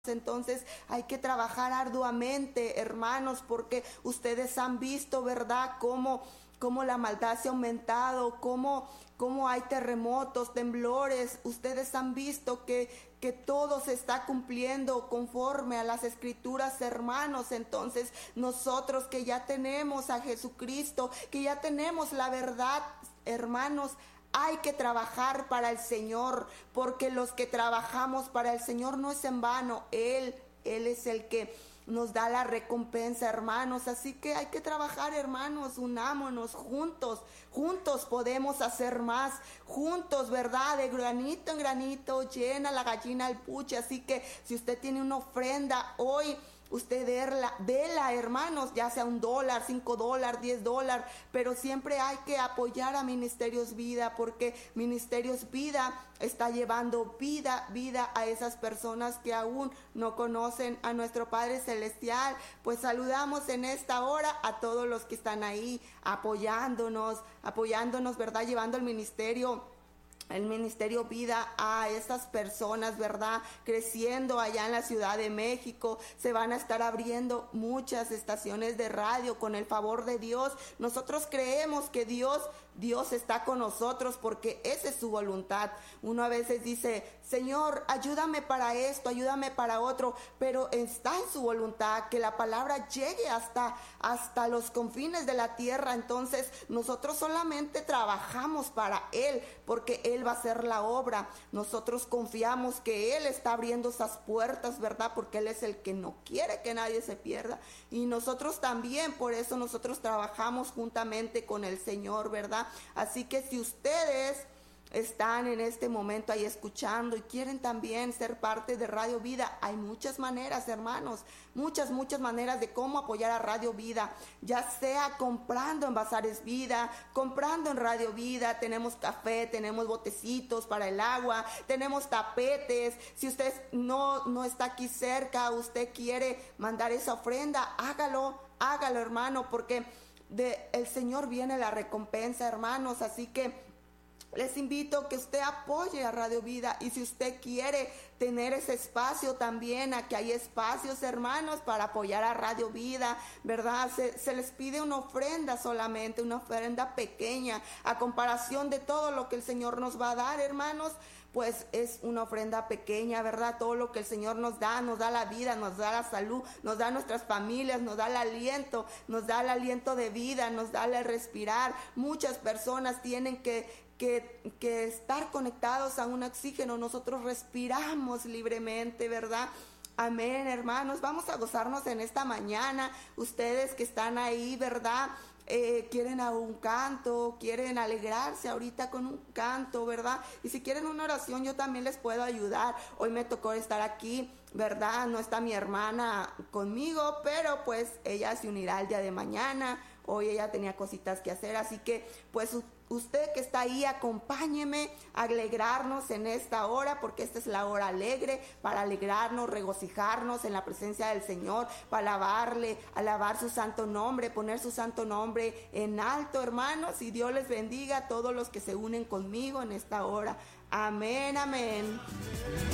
Entonces hay que trabajar arduamente, hermanos, porque ustedes han visto, ¿verdad?, cómo la maldad se ha aumentado, cómo hay terremotos, temblores. Ustedes han visto que todo se está cumpliendo conforme a las escrituras, hermanos. Entonces nosotros que ya tenemos a Jesucristo, que ya tenemos la verdad, hermanos, hay que trabajar para el Señor, porque los que trabajamos para el Señor no es en vano. Él es el que nos da la recompensa, hermanos. Así que hay que trabajar, hermanos, unámonos juntos podemos hacer más, juntos, ¿verdad? De granito en granito llena la gallina el puche. Así que si usted tiene una ofrenda hoy, usted déla, hermanos, ya sea $1, $5, $10, pero siempre hay que apoyar a Ministerios Vida, porque Ministerios Vida está llevando vida a esas personas que aún no conocen a nuestro Padre Celestial. Pues saludamos en esta hora a todos los que están ahí apoyándonos, ¿verdad? Llevando el Ministerio Vida a estas personas, ¿verdad? Creciendo allá en la Ciudad de México. Se van a estar abriendo muchas estaciones de radio con el favor de Dios. Nosotros creemos que Dios está con nosotros, porque esa es su voluntad. Uno a veces dice: Señor, ayúdame para esto, ayúdame para otro, pero está en su voluntad que la palabra llegue hasta los confines de la tierra. Entonces nosotros solamente trabajamos para Él, porque Él va a hacer la obra. Nosotros confiamos que Él está abriendo esas puertas, ¿verdad? Porque Él es el que no quiere que nadie se pierda, y nosotros también. Por eso nosotros trabajamos juntamente con el Señor, ¿verdad? Así que si ustedes están en este momento ahí escuchando y quieren también ser parte de Radio Vida, hay muchas maneras, hermanos, muchas maneras de cómo apoyar a Radio Vida, ya sea comprando en Bazares Vida, comprando en Radio Vida. Tenemos café, tenemos botecitos para el agua, tenemos tapetes. Si usted no está aquí cerca, usted quiere mandar esa ofrenda, hágalo, hermano, porque el Señor viene la recompensa, hermanos. Así que les invito a que usted apoye a Radio Vida, y si usted quiere tener ese espacio también, aquí hay espacios, hermanos, para apoyar a Radio Vida, ¿verdad? Se les pide una ofrenda solamente, una ofrenda pequeña, a comparación de todo lo que el Señor nos va a dar, hermanos. Pues es una ofrenda pequeña, ¿verdad? Todo lo que el Señor nos da la vida, nos da la salud, nos da nuestras familias, nos da el aliento de vida, nos da el respirar. Muchas personas tienen que estar conectados a un oxígeno. Nosotros respiramos libremente, ¿verdad? Amén, hermanos. Vamos a gozarnos en esta mañana. Ustedes que están ahí, ¿verdad? Quieren a un canto, quieren alegrarse ahorita con un canto, ¿verdad? Y si quieren una oración, yo también les puedo ayudar. Hoy me tocó estar aquí, ¿verdad? No está mi hermana conmigo, pero pues ella se unirá el día de mañana. Hoy ella tenía cositas que hacer, así que pues usted que está ahí, acompáñeme a alegrarnos en esta hora, porque esta es la hora alegre, para alegrarnos, regocijarnos en la presencia del Señor, para alabar su santo nombre, poner su santo nombre en alto, hermanos. Y Dios les bendiga a todos los que se unen conmigo en esta hora. Amén, amén.